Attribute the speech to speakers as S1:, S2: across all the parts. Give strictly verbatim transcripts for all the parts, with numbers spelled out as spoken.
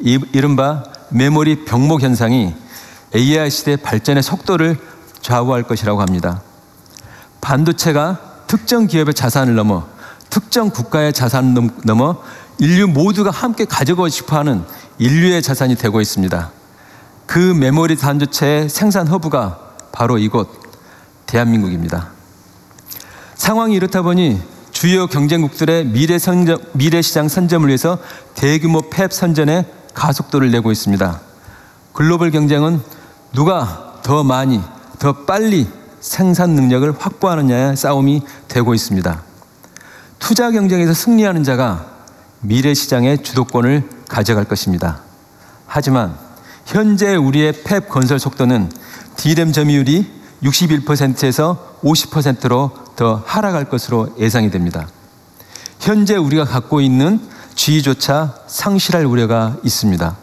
S1: 이른바 메모리 병목 현상이 에이아이 시대 발전의 속도를 좌우할 것이라고 합니다. 반도체가 특정 기업의 자산을 넘어 특정 국가의 자산을 넘어 인류 모두가 함께 가지고 싶어하는 인류의 자산이 되고 있습니다. 그 메모리 반도체의 생산 허브가 바로 이곳 대한민국입니다. 상황이 이렇다 보니 주요 경쟁국들의 미래, 선점, 미래 시장 선점을 위해서 대규모 팹 선전에 가속도를 내고 있습니다. 글로벌 경쟁은 누가 더 많이, 더 빨리 생산 능력을 확보하느냐의 싸움이 되고 있습니다. 투자 경쟁에서 승리하는 자가 미래 시장의 주도권을 가져갈 것입니다. 하지만 현재 우리의 팹 건설 속도는 디램 점유율이 육십일 퍼센트에서 오십 퍼센트로 더 하락할 것으로 예상이 됩니다. 현재 우리가 갖고 있는 지위조차 상실할 우려가 있습니다.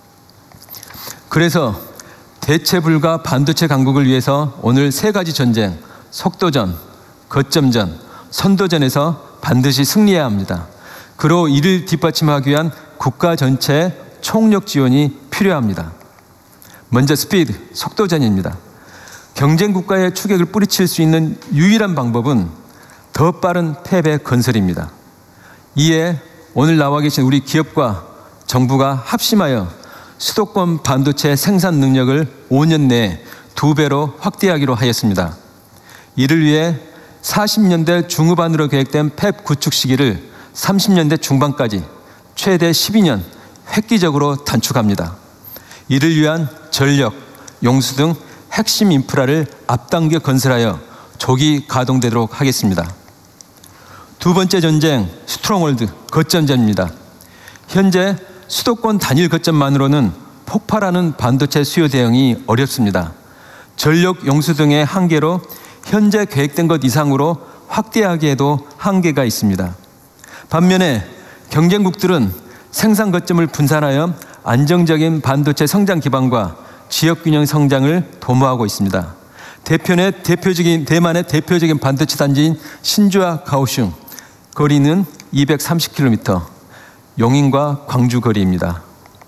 S1: 그래서 대체 불가 반도체 강국을 위해서 오늘 세 가지 전쟁, 속도전, 거점전, 선도전에서 반드시 승리해야 합니다. 그로 이를 뒷받침하기 위한 국가 전체의 총력 지원이 필요합니다. 먼저 스피드, 속도전입니다. 경쟁 국가의 추격을 뿌리칠 수 있는 유일한 방법은 더 빠른 팹의 건설입니다. 이에 오늘 나와 계신 우리 기업과 정부가 합심하여 수도권 반도체 생산 능력을 오 년 내에 두 배로 확대하기로 하였습니다. 이를 위해 사십 년대 중후반으로 계획된 팹 구축 시기를 삼십 년대 중반까지 최대 십이 년 획기적으로 단축합니다. 이를 위한 전력, 용수 등 핵심 인프라를 앞당겨 건설하여 조기 가동되도록 하겠습니다. 두 번째 전쟁, 스트롱홀드, 거점전입니다. 현재 수도권 단일 거점만으로는 폭발하는 반도체 수요 대응이 어렵습니다. 전력, 용수 등의 한계로 현재 계획된 것 이상으로 확대하기에도 한계가 있습니다. 반면에 경쟁국들은 생산 거점을 분산하여 안정적인 반도체 성장 기반과 지역균형 성장을 도모하고 있습니다. 대표의 대표적인, 대만의 대표적인 반도체 단지인 신주와 가오슝, 거리는 이백삼십 킬로미터, 용인과 광주 거리입니다.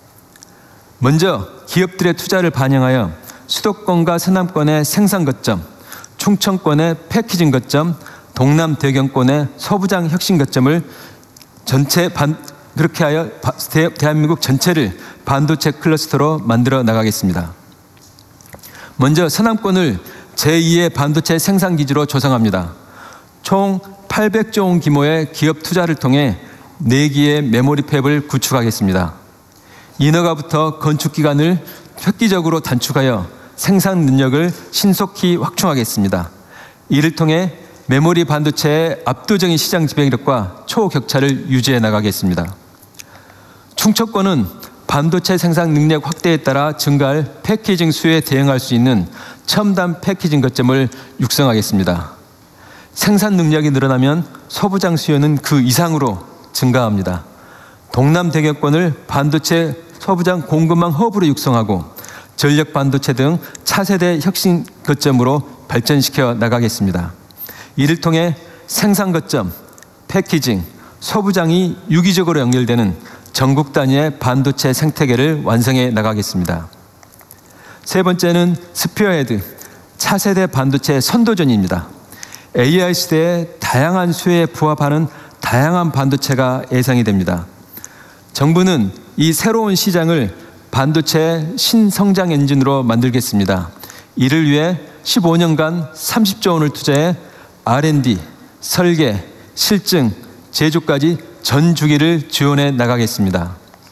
S1: 먼저 기업들의 투자를 반영하여 수도권과 서남권의 생산 거점, 충청권의 패키징 거점, 동남 대경권의 서부장 혁신 거점을 전체 반, 그렇게 하여 대, 대한민국 전체를 반도체 클러스터로 만들어 나가겠습니다. 먼저 서남권을 제이의 반도체 생산기지로 조성합니다. 총 팔백조 원 규모의 기업 투자를 통해 네 기의 메모리 팹을 구축하겠습니다. 인허가부터 건축 기간을 획기적으로 단축하여 생산 능력을 신속히 확충하겠습니다. 이를 통해 메모리 반도체의 압도적인 시장 지배력과 초격차를 유지해 나가겠습니다. 충청권은 반도체 생산 능력 확대에 따라 증가할 패키징 수요에 대응할 수 있는 첨단 패키징 거점을 육성하겠습니다. 생산 능력이 늘어나면 소부장 수요는 그 이상으로 증가합니다. 동남 대경권을 반도체 소부장 공급망 허브로 육성하고 전력 반도체 등 차세대 혁신 거점으로 발전시켜 나가겠습니다. 이를 통해 생산 거점, 패키징, 소부장이 유기적으로 연결되는 전국 단위의 반도체 생태계를 완성해 나가겠습니다. 세 번째는 스피어헤드, 차세대 반도체 선도전입니다. 에이아이 시대의 다양한 수요에 부합하는 다양한 반도체가 예상이 됩니다. 정부는 이 새로운 시장을 반도체 신성장 엔진으로 만들겠습니다. 이를 위해 십오 년간 삼십조 원을 투자해 알 앤 디, 설계, 실증, 제조까지 전 주기를 지원해 나가겠습니다.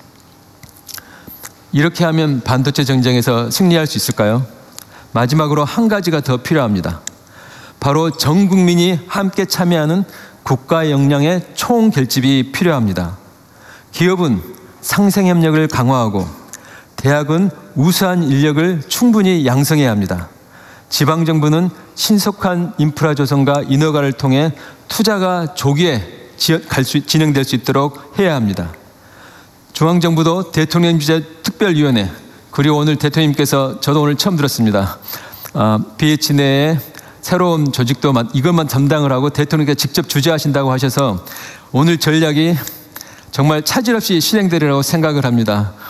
S1: 이렇게 하면 반도체 전쟁에서 승리할 수 있을까요? 마지막으로 한 가지가 더 필요합니다. 바로 전 국민이 함께 참여하는 국가 역량의 총결집이 필요합니다. 기업은 상생협력을 강화하고 대학은 우수한 인력을 충분히 양성해야 합니다. 지방정부는 신속한 인프라 조성과 인허가를 통해 투자가 조기에 진행될 수 있도록 해야 합니다. 중앙정부도 대통령 주재 특별위원회, 그리고 오늘 대통령님께서, 저도 오늘 처음 들었습니다. 아, 비에이치 내에 새로운 조직도 이것만 담당을 하고 대통령께서 직접 주재하신다고 하셔서 오늘 전략이 정말 차질 없이 실행되리라고 생각을 합니다.